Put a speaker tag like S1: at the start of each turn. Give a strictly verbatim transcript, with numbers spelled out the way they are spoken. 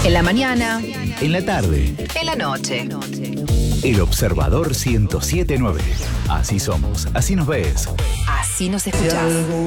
S1: En la mañana.
S2: En la tarde.
S1: En la noche.
S2: El Observador ciento siete punto nueve. Así somos, así nos ves.
S1: Así nos escuchás.